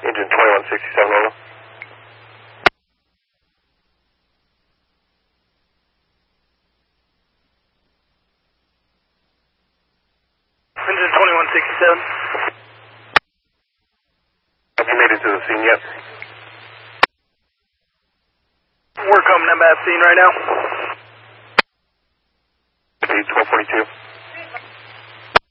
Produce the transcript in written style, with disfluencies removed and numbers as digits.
Engine 2167 over. Engine 2167. Have you made it to the scene yet? We're coming to that scene right now. 1242.